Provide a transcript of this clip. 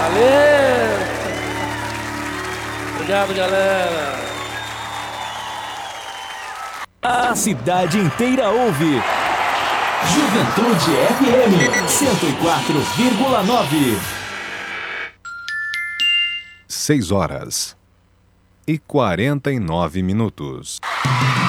Valeu! Obrigado, galera! A cidade inteira ouve. Juventude FM 104,9. 6 horas e 49 minutos.